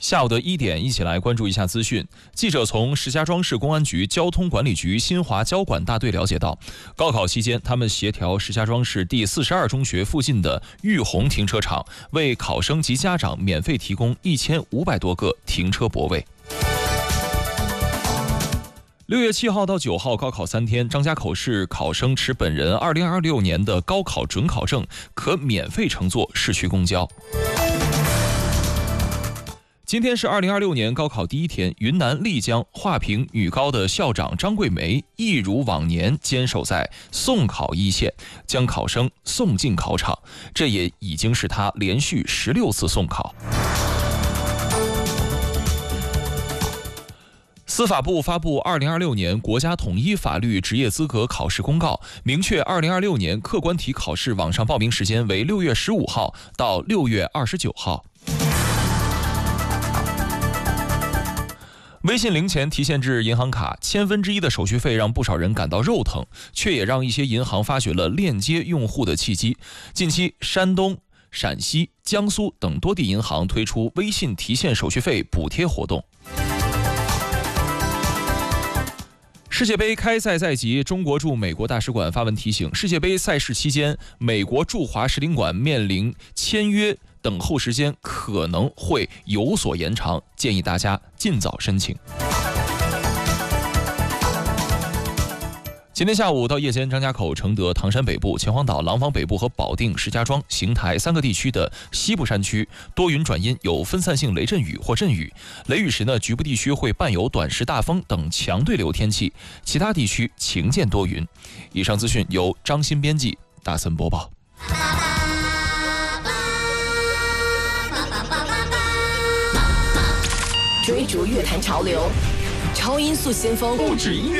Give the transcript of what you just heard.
下午的1点，一起来关注一下资讯。记者从石家庄市公安局交通管理局新华交管大队了解到，高考期间，他们协调石家庄市第42中学附近的玉红停车场，为考生及家长免费提供1500多个停车泊位。6月7号到9号高考3天，张家口市考生持本人2026年的高考准考证，可免费乘坐市区公交。今天是2026年高考第1天，云南丽江华坪女高的校长张桂梅一如往年坚守在送考一线，将考生送进考场，这也已经是她连续16次送考。司法部发布2026年国家统一法律职业资格考试公告，明确2026年客观题考试网上报名时间为6月15号到6月29号。微信零钱提现至银行卡1/1000的手续费让不少人感到肉疼，却也让一些银行发掘了链接用户的契机。近期，山东、陕西、江苏等多地银行推出微信提现手续费补贴活动。世界杯开赛在即，中国驻美国大使馆发文提醒，世界杯赛事期间，美国驻华使领馆面临签约等候时间可能会有所延长，建议大家尽早申请。今天下午到夜间，张家口、承德、唐山北部、秦皇岛、廊坊北部和保定、石家庄、邢台3个地区的西部山区多云转阴，有分散性雷阵雨或阵雨。雷雨时局部地区会伴有短时大风等强对流天气，其他地区晴间多云。以上资讯由张鑫编辑，大森播报。 追逐乐坛潮流，超音速先锋，不止音乐。